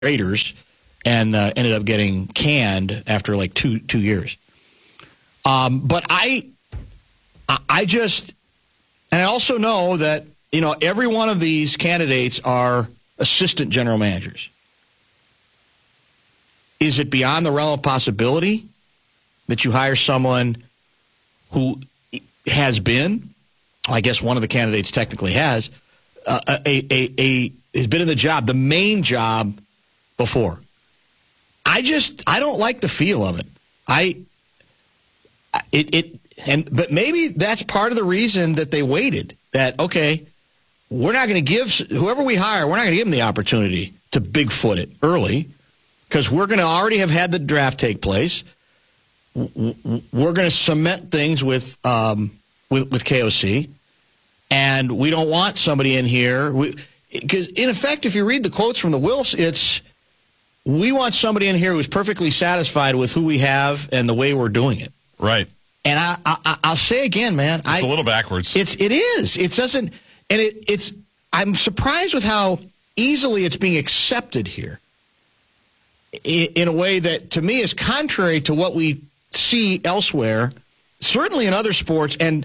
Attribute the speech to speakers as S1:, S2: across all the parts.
S1: Raiders and ended up getting canned after like two years. But I just, and I also know that, every one of these candidates are assistant general managers. Is it beyond the realm of possibility that you hire someone who has been, I guess one of the candidates technically has, has been in the job, the main job before? I don't like the feel of it. But maybe that's part of the reason that they waited. That, okay, we're not going to give whoever we hire, we're not going to give them the opportunity to Bigfoot it early because we're going to already have had the draft take place. We're going to cement things with KOC, and we don't want somebody in here. Because, in effect, if you read the quotes from the Wilfs, it's, we want somebody in here who's perfectly satisfied with who we have and the way we're doing it.
S2: Right.
S1: And I'll say again, man.
S2: It's a little backwards.
S1: It is. It doesn't, and it's, I'm surprised with how easily it's being accepted here in a way that, to me, is contrary to what we see elsewhere, certainly in other sports. And,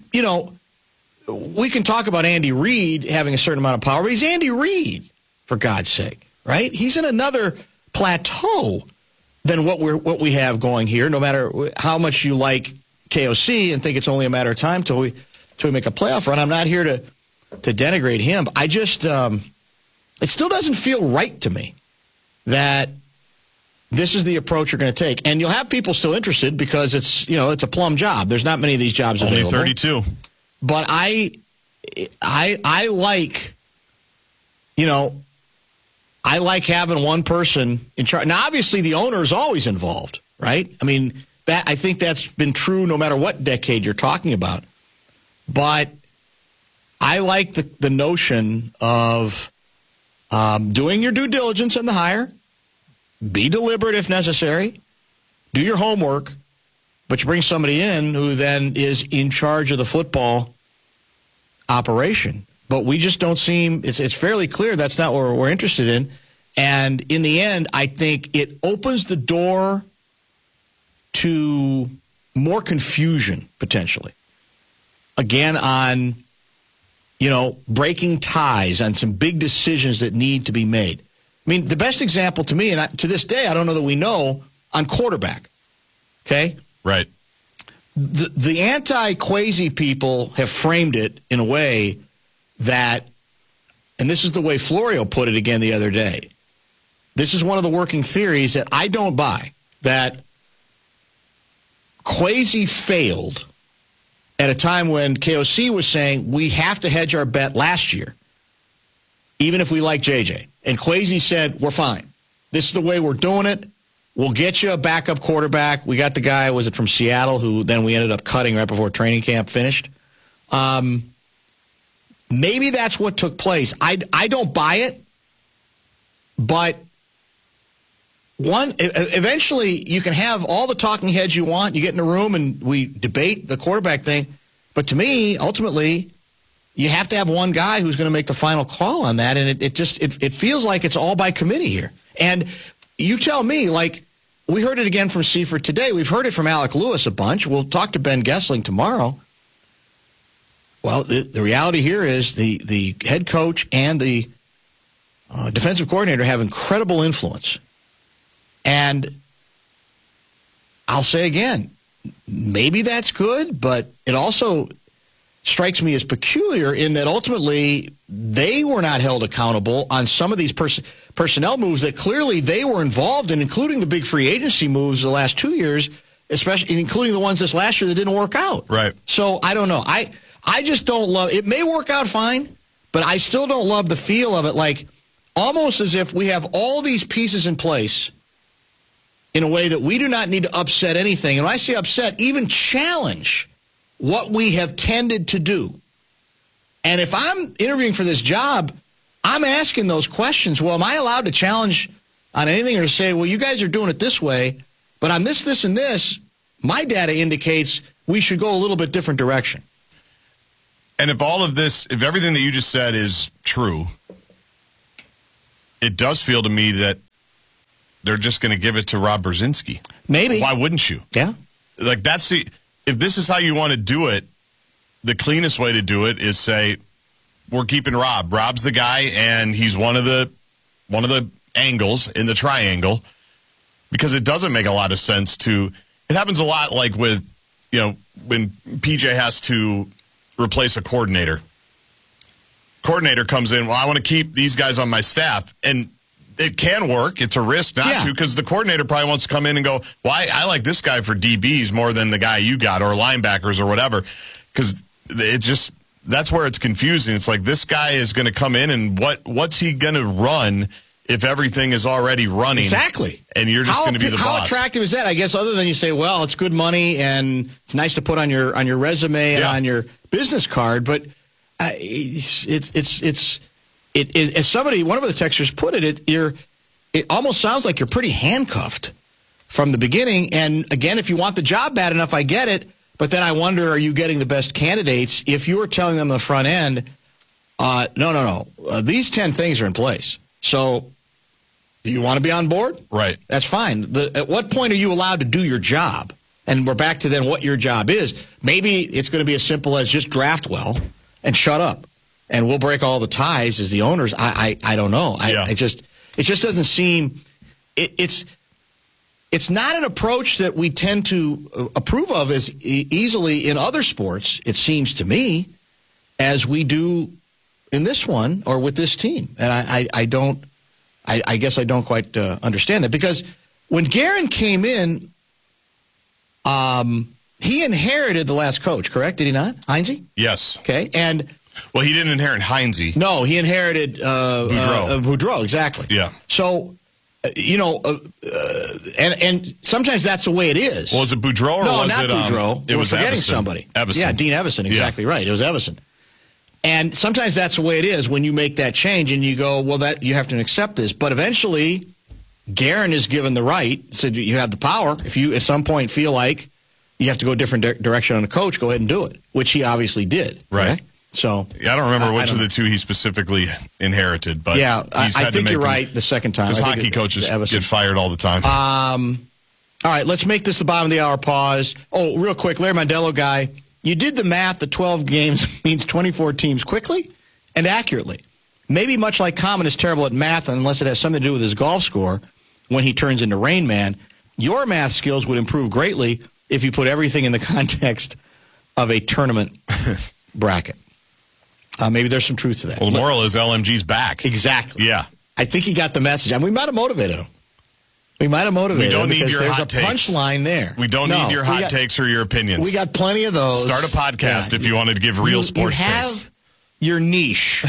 S1: we can talk about Andy Reid having a certain amount of power, but he's Andy Reid, for God's sake, right? He's in another plateau than what we have going here, no matter how much you like KOC and think it's only a matter of time till we make a playoff run. I'm not here to denigrate him. I just, it still doesn't feel right to me that this is the approach you're going to take. And you'll have people still interested because it's a plum job. There's not many of these jobs available.
S2: Only 32.
S1: But I like, I like having one person in charge. Now, obviously, the owner is always involved, right? I mean, I think that's been true no matter what decade you're talking about. But I like the notion of doing your due diligence in the hire, be deliberate if necessary, do your homework, but you bring somebody in who then is in charge of the football operation. But we just don't seem, it's fairly clear that's not what we're interested in. And in the end, I think it opens the door to more confusion, potentially. Again, on, breaking ties on some big decisions that need to be made. I mean, the best example to me, and to this day, I don't know that we know, on quarterback. Okay?
S2: Right.
S1: The anti-Kwesi people have framed it in a way that, and this is the way Florio put it again the other day, this is one of the working theories that I don't buy, that Kwesi failed at a time when KOC was saying we have to hedge our bet last year, even if we like JJ. And Kwesi said, we're fine. This is the way we're doing it. We'll get you a backup quarterback. We got the guy, was it from Seattle, who then we ended up cutting right before training camp finished. Maybe that's what took place. I don't buy it, but eventually you can have all the talking heads you want. You get in a room and we debate the quarterback thing. But to me, ultimately, you have to have one guy who's going to make the final call on that. And it feels like it's all by committee here. And you tell me, like, we heard it again from Seifert today. We've heard it from Alec Lewis a bunch. We'll talk to Ben Gessling tomorrow. Well, the reality here is the head coach and the defensive coordinator have incredible influence. And I'll say again, maybe that's good, but it also strikes me as peculiar in that ultimately they were not held accountable on some of these personnel moves that clearly they were involved in, including the big free agency moves the last 2 years, especially including the ones this last year that didn't work out.
S2: Right.
S1: So I don't know. I just don't love it. May work out fine, but I still don't love the feel of it, like almost as if we have all these pieces in place in a way that we do not need to upset anything. And when I say upset, even challenge what we have tended to do. And if I'm interviewing for this job, I'm asking those questions. Well, am I allowed to challenge on anything or to say, well, you guys are doing it this way, but on this, and this, my data indicates we should go a little bit different direction.
S2: And if all of this, if everything that you just said is true, it does feel to me that they're just going to give it to Rob Brzezinski.
S1: Maybe.
S2: Why wouldn't you?
S1: Yeah.
S2: Like, if this is how you want to do it, the cleanest way to do it is say, we're keeping Rob. Rob's the guy, and he's one of the angles in the triangle, because it doesn't make a lot of sense to. It happens a lot, like with, when PJ has to replace a coordinator. Coordinator comes in, well, I want to keep these guys on my staff, and it can work. It's a risk not to, because the coordinator probably wants to come in and go, well, I like this guy for DBs more than the guy you got, or linebackers or whatever, because it just. That's where it's confusing. It's like, this guy is going to come in, and what's he going to run if everything is already running?
S1: Exactly.
S2: And you're just going to be the boss.
S1: How attractive is that? I guess other than you say, well, it's good money and it's nice to put on your resume and on your business card, but it's as somebody, one of the texters put it, it almost sounds like you're pretty handcuffed from the beginning. And again, if you want the job bad enough, I get it. But then I wonder, are you getting the best candidates if you were telling them on the front end, no, these 10 things are in place. So do you want to be on board?
S2: Right.
S1: That's fine. At what point are you allowed to do your job? And we're back to then what your job is. Maybe it's going to be as simple as just draft well and shut up. And we'll break all the ties as the owners. I don't know. It just doesn't seem it's not an approach that we tend to approve of as easily in other sports, it seems to me, as we do in this one or with this team. And I guess I don't quite understand that, because when Guerin came in, he inherited the last coach, correct? Did he not? Heinze?
S2: Yes.
S1: Okay. And
S2: well, he didn't inherit Heinze.
S1: No, he inherited Boudreau, exactly.
S2: Yeah.
S1: So, and sometimes that's the way it is.
S2: Well, was it Boudreau or was
S1: not
S2: it
S1: Boudreau?
S2: It was
S1: forgetting
S2: Evison.
S1: Somebody.
S2: Evison.
S1: Yeah, Dean Evison, exactly right. It was Evison. And sometimes that's the way it is when you make that change and you go, well, that you have to accept this. But eventually, Guerin is given the right, said you have the power. If you at some point feel like you have to go a different direction on a coach, go ahead and do it, which he obviously did.
S2: Right.
S1: Okay? So
S2: I don't remember which of the two he specifically inherited, but
S1: yeah, I think you're right the second time.
S2: Because hockey coaches get fired all the time.
S1: All right, let's make this the bottom of the hour pause. Oh, real quick, Larry Mondello guy, you did the math that 12 games means 24 teams quickly and accurately. Maybe much like Common is terrible at math unless it has something to do with his golf score when he turns into Rain Man, your math skills would improve greatly if you put everything in the context of a tournament bracket. Maybe there's some truth to that.
S2: Well, the moral is LMG's back.
S1: Exactly.
S2: Yeah.
S1: I think he got the message. I mean, we might have motivated him. We don't
S2: need your hot takes.
S1: There's a punchline there.
S2: We don't need your hot takes or your opinions.
S1: We got plenty of those.
S2: Start a podcast if you wanted to give real sports takes.
S1: You have your niche.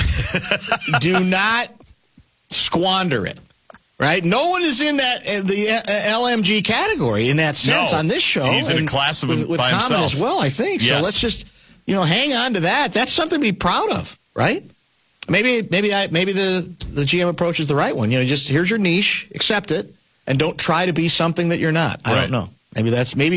S1: Do not squander it. Right? No one is in that the LMG category in that sense on this show.
S2: He's in a class
S1: with
S2: by himself.
S1: Common as well, I think.
S2: Yes.
S1: So let's just hang on to that. That's something to be proud of, right? Maybe the GM approach is the right one. Just here's your niche, accept it, and don't try to be something that you're not. I don't know. Maybe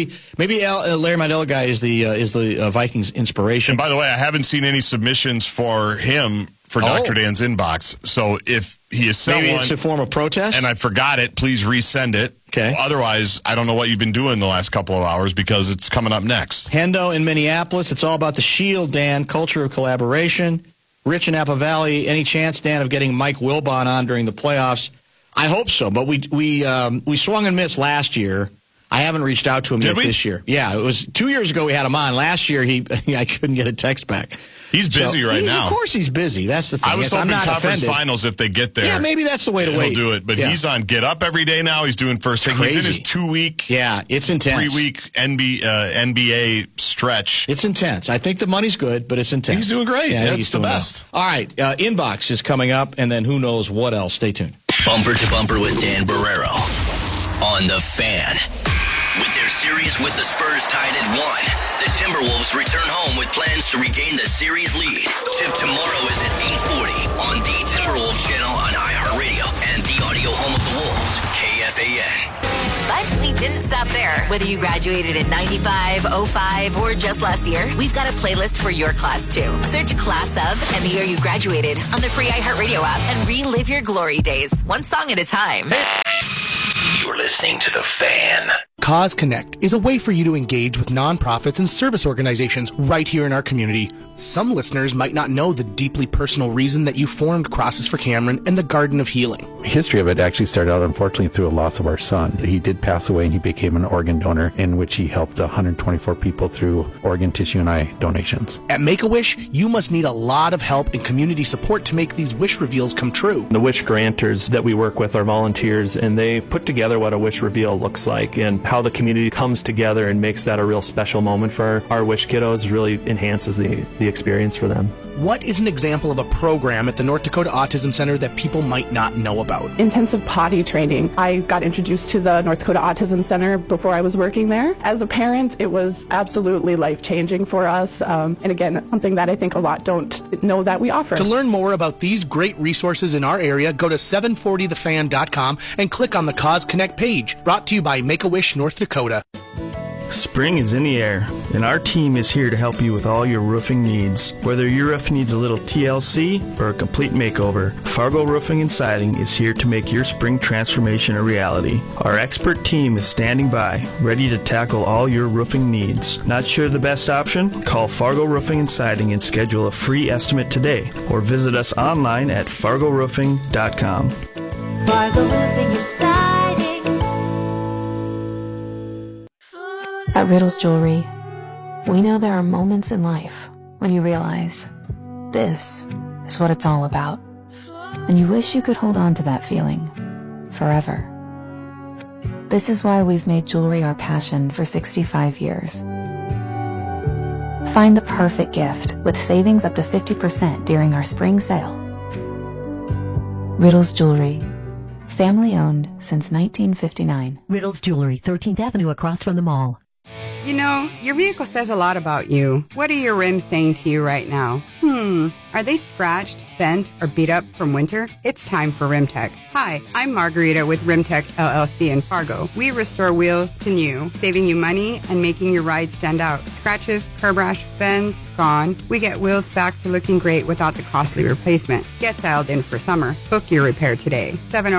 S1: Larry Mondello guy is the Vikings inspiration.
S2: And by the way, I haven't seen any submissions for him for Dr. Dan's inbox. So if he is someone,
S1: maybe it's a form of protest,
S2: and I forgot it, please resend it.
S1: Okay.
S2: Otherwise, I don't know what you've been doing the last couple of hours because it's coming up next.
S1: Hendo in Minneapolis. It's all about the Shield, Dan. Culture of collaboration. Rich in Apple Valley. Any chance, Dan, of getting Mike Wilbon on during the playoffs? I hope so. But we swung and missed last year. I haven't reached out to him yet this year. Yeah, it was 2 years ago we had him on. Last year I couldn't get a text back.
S2: He's busy right now.
S1: Of course he's busy. That's the thing.
S2: I was hoping conference finals if they get there.
S1: Yeah, maybe that's the way to wait.
S2: He'll do it. But he's on Get Up every day now. He's doing first thing. He's in his 2-week.
S1: Yeah, it's intense.
S2: 3-week NBA stretch.
S1: It's intense. I think the money's good, but it's intense.
S2: He's doing great.
S1: Yeah,
S2: That's the best.
S1: Well. All right, Inbox is coming up, and then who knows what else. Stay tuned.
S3: Bumper to Bumper with Dan Barrero on The Fan. With their series with the Spurs tied at 1, the Timberwolves return home with plans to regain the series lead. Tip tomorrow is at 8:40 on the Timberwolves channel on iHeartRadio and the audio home of the Wolves, KFAN.
S4: But we didn't stop there. Whether you graduated in 95, 05, or just last year, we've got a playlist for your class too. Search Class of and the year you graduated on the free iHeartRadio app and relive your glory days, one song at a time.
S3: You're listening to The Fan.
S5: Cause Connect is a way for you to engage with nonprofits and service organizations right here in our community. Some listeners might not know the deeply personal reason that you formed Crosses for Cameron and the Garden of Healing.
S6: The history of it actually started out, unfortunately, through a loss of our son. He did pass away, and he became an organ donor, in which he helped 124 people through organ, tissue, and eye donations.
S5: At Make-A-Wish, you must need a lot of help and community support to make these wish reveals come true.
S7: The wish granters that we work with are volunteers, and they put together what a wish reveal looks like, and how the community comes together and makes that a real special moment for our wish kiddos really enhances the experience for them.
S5: What is an example of a program at the North Dakota Autism Center that people might not know about?
S8: Intensive potty training. I got introduced to the North Dakota Autism Center before I was working there. As a parent, it was absolutely life-changing for us. And again, something that I think a lot don't know that we offer.
S5: To learn more about these great resources in our area, go to 740thefan.com and click on the Cause Connect page. Brought to you by Make-A-Wish North Dakota.
S9: Spring is in the air, and our team is here to help you with all your roofing needs. Whether your roof needs a little TLC or a complete makeover, Fargo Roofing and Siding is here to make your spring transformation a reality. Our expert team is standing by, ready to tackle all your roofing needs. Not sure the best option? Call Fargo Roofing and Siding and schedule a free estimate today, or visit us online at fargoroofing.com.
S10: Fargo Roofing and Siding.
S11: At Riddles Jewelry, we know there are moments in life when you realize this is what it's all about, and you wish you could hold on to that feeling forever. This is why we've made jewelry our passion for 65 years. Find the perfect gift with savings up to 50% during our spring sale. Riddles Jewelry, family owned since 1959.
S12: Riddles Jewelry, 13th Avenue across from the mall.
S13: You know, your vehicle says a lot about you. What are your rims saying to you right now? Are they scratched, bent, or beat up from winter? It's time for RimTech. Hi, I'm Margarita with RimTech LLC in Fargo. We restore wheels to new, saving you money and making your ride stand out. Scratches, curb rash, bends, gone. We get wheels back to looking great without the costly replacement. Get dialed in for summer. Book your repair today.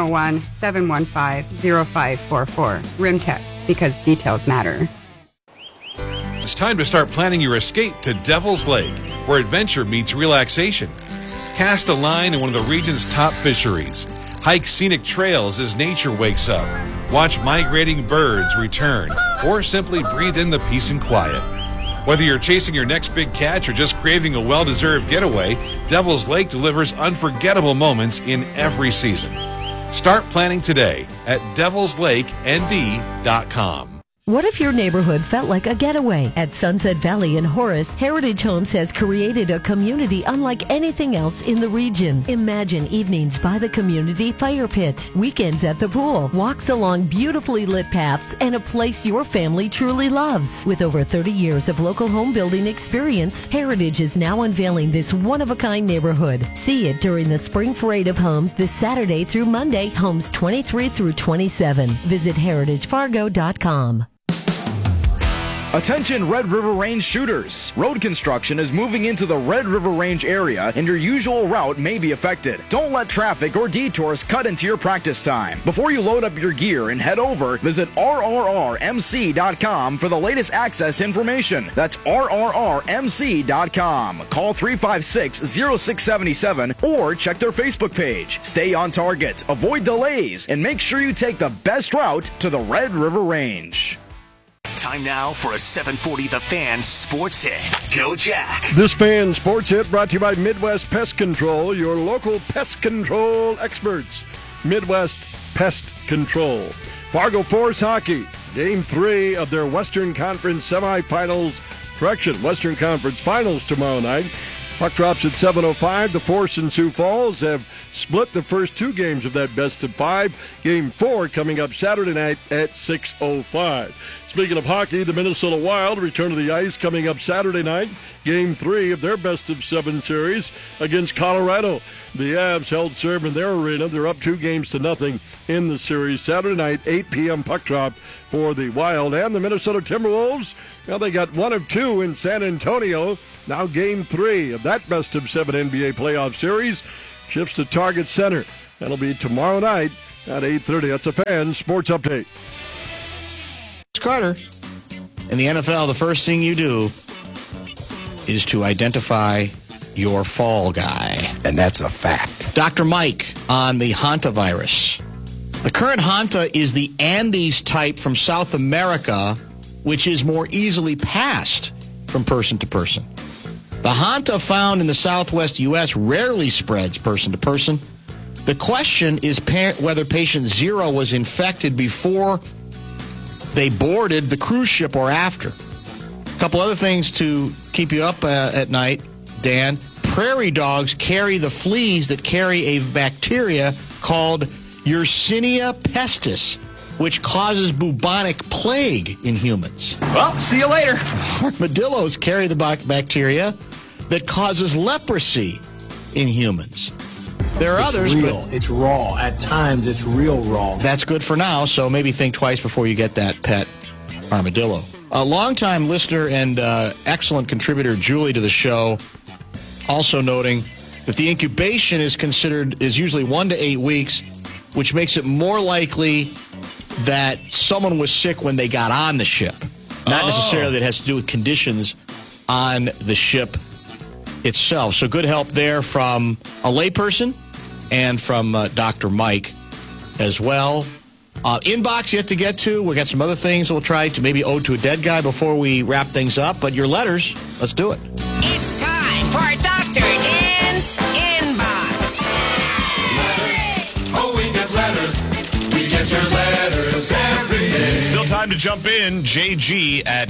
S13: 701-715-0544. RimTech, because details matter.
S14: It's time to start planning your escape to Devil's Lake, where adventure meets relaxation. Cast a line in one of the region's top fisheries. Hike scenic trails as nature wakes up. Watch migrating birds return, or simply breathe in the peace and quiet. Whether you're chasing your next big catch or just craving a well-deserved getaway, Devil's Lake delivers unforgettable moments in every season. Start planning today at devilslakend.com.
S12: What if your neighborhood felt like a getaway? At Sunset Valley in Horace, Heritage Homes has created a community unlike anything else in the region. Imagine evenings by the community fire pit, weekends at the pool, walks along beautifully lit paths, and a place your family truly loves. With over 30 years of local home building experience, Heritage is now unveiling this one-of-a-kind neighborhood. See it during the Spring Parade of Homes this Saturday through Monday, homes 23 through 27. Visit heritagefargo.com.
S15: Attention Red River Range shooters. Road construction is moving into the Red River Range area and your usual route may be affected. Don't let traffic or detours cut into your practice time. Before you load up your gear and head over, visit rrrmc.com for the latest access information. That's rrrmc.com. Call 356-0677 or check their Facebook page. Stay on target, avoid delays, and make sure you take the best route to the Red River Range.
S3: Time now for a 740 The Fan Sports Hit. Go Jack.
S16: This Fan Sports Hit brought to you by Midwest Pest Control, your local pest control experts. Midwest Pest Control. Fargo Force Hockey, Game 3 of their Western Conference Finals tomorrow night. Puck drops at 7:05. The Force and Sioux Falls have split the first two games of that best-of-5. Game 4 coming up Saturday night at 6:05. Speaking of hockey, the Minnesota Wild return to the ice coming up Saturday night. Game 3 of their best-of-7 series against Colorado. The Avs held serve in their arena. They're up 2-0 in the series. Saturday night, 8 p.m. puck drop for the Wild. And the Minnesota Timberwolves, well, they got 1 of 2 in San Antonio. Now Game 3 of that best-of-7 NBA playoff series shifts to Target Center. That'll be tomorrow night at 8:30. That's a Fan Sports Update.
S1: Carter, in the NFL, the first thing you do is to identify your fall guy.
S17: And that's a fact.
S1: Dr. Mike on the hantavirus. The current hanta is the Andes type from South America, which is more easily passed from person to person. The hanta found in the southwest U.S. rarely spreads person to person. The question is whether patient 0 was infected before they boarded the cruise ship or after. A couple other things to keep you up at night, Dan. Prairie dogs carry the fleas that carry a bacteria called Yersinia pestis, which causes bubonic plague in humans.
S15: Well, see you later.
S1: Armadillos carry the bacteria that causes leprosy in humans. There are others,
S18: real.
S1: but
S18: it's raw. At times, it's real raw.
S1: That's good for now, so maybe think twice before you get that pet armadillo. A longtime listener and excellent contributor, Julie, to the show, also noting that the incubation is usually 1 to 8 weeks, which makes it more likely that someone was sick when they got on the ship. Not necessarily that it has to do with conditions on the ship itself. So good help there from a layperson and from Dr. Mike as well. Inbox you have to get to. We got some other things we'll try to maybe ode to a dead guy before we wrap things up. But your letters, let's do it.
S3: It's time for Dr. Dan's Inbox.
S19: Oh, we get letters. We get your letters every day.
S2: Still time to jump in. JG at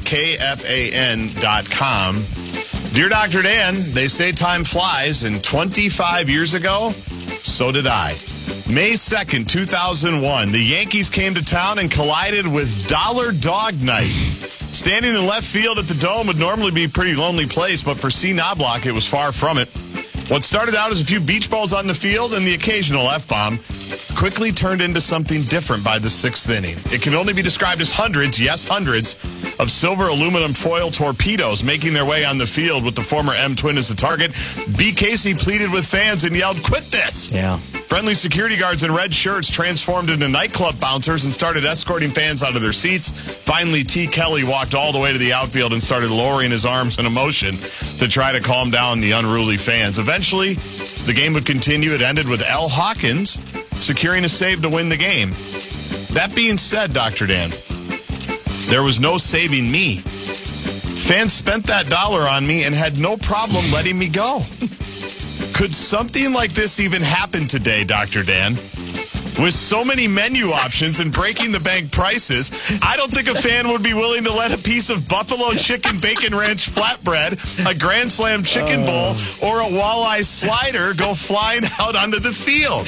S2: KFAN.com. Dear Dr. Dan, they say time flies, and 25 years ago, so did I. May 2nd, 2001, the Yankees came to town and collided with Dollar Dog Night. Standing in left field at the Dome would normally be a pretty lonely place, but for C. Knobloch, it was far from it. What started out as a few beach balls on the field and the occasional F-bomb quickly turned into something different by the 6th inning. It can only be described as hundreds, yes, hundreds, of silver aluminum foil torpedoes making their way on the field with the former M twin as the target. B. Casey pleaded with fans and yelled, "Quit this!"
S1: Yeah.
S2: Friendly security guards in red shirts transformed into nightclub bouncers and started escorting fans out of their seats. Finally, T. Kelly walked all the way to the outfield and started lowering his arms in emotion to try to calm down the unruly fans. Eventually, the game would continue. It ended with L. Hawkins securing a save to win the game. That being said, Dr. Dan, there was no saving me. Fans spent that $1 on me and had no problem letting me go. Could something like this even happen today, Dr. Dan? With so many menu options and breaking the bank prices, I don't think a fan would be willing to let a piece of buffalo chicken bacon ranch flatbread, a Grand Slam chicken bowl, or a walleye slider go flying out onto the field.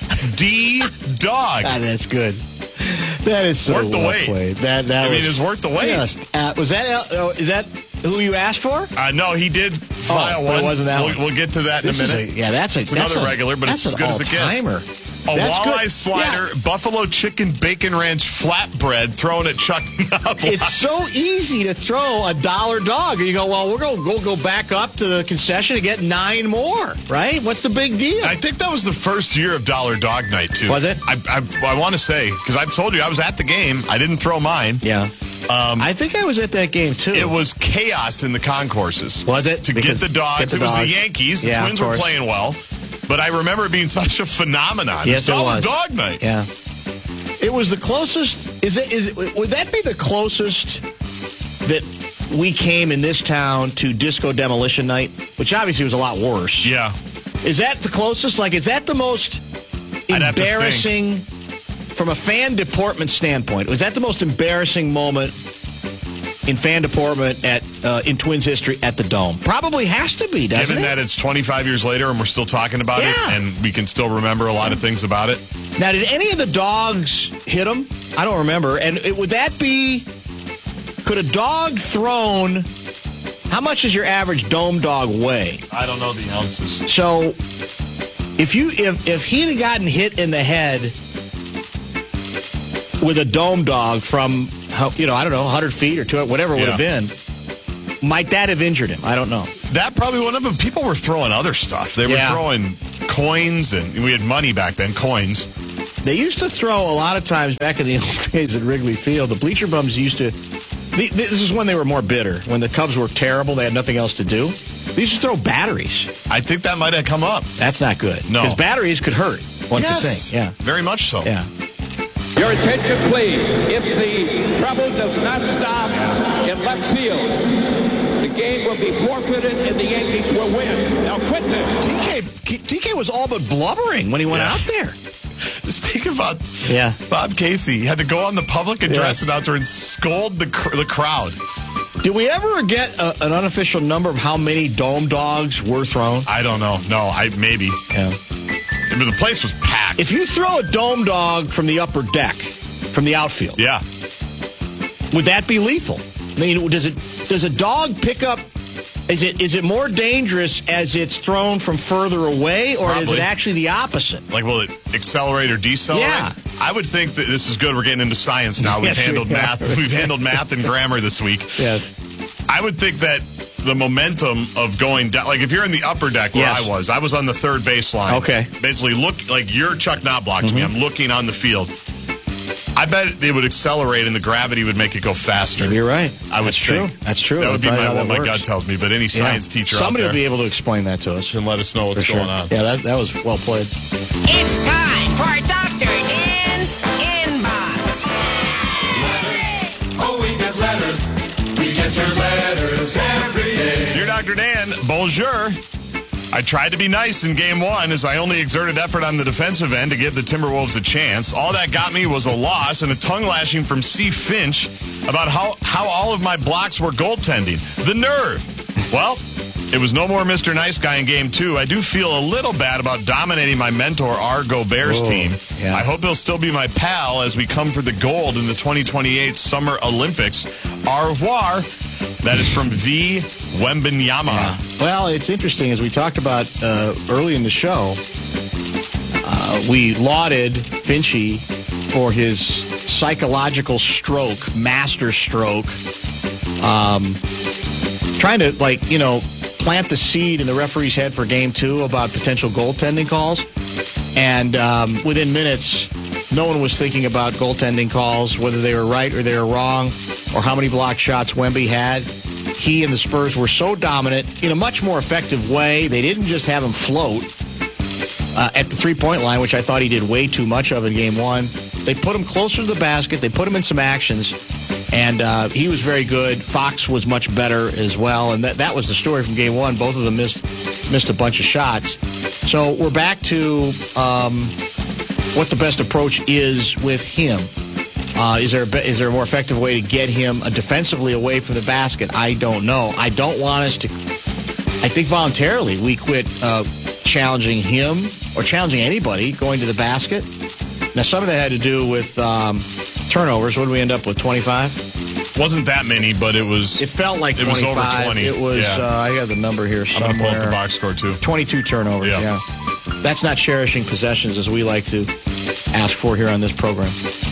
S2: D-Dog.
S1: That's good. That is so
S2: worth the
S1: well
S2: wait.
S1: played. That
S2: it's worth the wait.
S1: Just, is that who you asked for?
S2: No, he did file one.
S1: It wasn't that one.
S2: We'll get to that in a minute.
S1: It's
S2: another regular, but it's as good as it gets. A walleye slider, buffalo chicken bacon ranch flatbread thrown at Chuck Knobloch.
S1: It's so easy to throw a $1 dog. And you go, well, we're going to go back up to the concession and get 9 more, right? What's the big deal?
S2: I think that was the first year of Dollar Dog Night, too.
S1: Was it?
S2: I want to say, because I've told you, I was at the game. I didn't throw mine.
S1: Yeah. I think I was at that game, too.
S2: It was chaos in the concourses.
S1: Was it?
S2: To get the dogs. It was the Yankees. The Twins were playing well. But I remember it being such a phenomenon.
S1: Yes, it was.
S2: Dog Night.
S1: Yeah. It was the closest. Would that be the closest that we came in this town to Disco Demolition Night? Which obviously was a lot worse.
S2: Yeah.
S1: Is that the closest? Like, is that the most embarrassing from a fan deportment standpoint? Was that the most embarrassing moment in fan deportment in Twins history at the Dome? Probably has to be, doesn't
S2: Given
S1: it?
S2: that it's 25 years later and we're still talking about it, and we can still remember a lot of things about it.
S1: Now, did any of the dogs hit him? I don't remember. And would that be... Could a dog thrown... How much does your average Dome dog weigh?
S2: I don't know the ounces.
S1: So, if he'd have gotten hit in the head with a Dome dog from, I don't know, 100 feet or 200, whatever it would have been, might that have injured him? I don't know.
S2: That probably wouldn't have been. People were throwing other stuff. They were throwing coins, and we had money back then, coins.
S1: They used to throw a lot of times back in the old days at Wrigley Field. The bleacher bums used to... This is when they were more bitter. When the Cubs were terrible, they had nothing else to do. They used to throw batteries.
S2: I think that might have come up.
S1: That's not good.
S2: No.
S1: Because batteries could hurt. One could think. Yeah.
S2: Very much so.
S1: Yeah.
S17: Your attention, please. If the trouble does not stop in left field, the game will be forfeited and the Yankees will win. Now quit this.
S1: TK was all but blubbering when he went out there.
S2: Just think about Bob Casey. He had to go on the public address announcer and scold the crowd.
S1: Did we ever get an unofficial number of how many Dome dogs were thrown?
S2: I don't know. No, maybe.
S1: Yeah.
S2: But the place was packed.
S1: If you throw a Dome dog from the upper deck, from the outfield, would that be lethal? I mean, does a dog pick up? Is it more dangerous as it's thrown from further away, or is it actually the opposite?
S2: Like, will it accelerate or decelerate? Yeah. I would think that this is good. We're getting into science now. We've handled math. We've handled math and grammar this week.
S1: Yes.
S2: I would think that the momentum of going down, like if you're in the upper deck where I was on the third baseline.
S1: Okay.
S2: Basically, look like you're Chuck Knobloch to me. I'm looking on the field. I bet they would accelerate and the gravity would make it go faster.
S1: You're right.
S2: I would think.
S1: That's true.
S2: That would be what my gut tells me. But any science teacher
S1: Somebody
S2: out
S1: will
S2: there
S1: be able to explain that to us.
S2: and let us know what's going on.
S1: Yeah, that was well played.
S20: It's time for Dr. Dan's Inbox.
S19: Oh, we get letters. We get your letters every day.
S2: Dear Dr. Dan, bonjour. I tried to be nice in Game 1 as I only exerted effort on the defensive end to give the Timberwolves a chance. All that got me was a loss and a tongue lashing from C. Finch about how all of my blocks were goaltending. The nerve. Well, it was no more Mr. Nice Guy in Game 2. I do feel a little bad about dominating my mentor, R. Gobert's team.
S1: Yeah.
S2: I hope he'll still be my pal as we come for the gold in the 2028 Summer Olympics. Au revoir. That is from V. Wembanyama.
S1: Yeah. Well, it's interesting. As we talked about early in the show, we lauded Finchy for his psychological stroke, master stroke, trying to, plant the seed in the referee's head for Game 2 about potential goaltending calls. And within minutes, no one was thinking about goaltending calls, whether they were right or they were wrong, or how many block shots Wemby had. He and the Spurs were so dominant in a much more effective way. They didn't just have him float at the three-point line, which I thought he did way too much of in Game 1. They put him closer to the basket. They put him in some actions, and he was very good. Fox was much better as well, and that was the story from Game 1. Both of them missed a bunch of shots. So we're back to what the best approach is with him. Is there a more effective way to get him defensively away from the basket? I don't know. I don't want us to... I think voluntarily we quit challenging him or challenging anybody going to the basket. Now, some of that had to do with turnovers. What did we end up with, 25?
S2: Wasn't that many, but it was...
S1: It felt like 25.
S2: It was over 20.
S1: It was... I got the number here somewhere.
S2: I'm going to pull up the box score, too.
S1: 22 turnovers, yeah. That's not cherishing possessions as we like to ask for here on this program.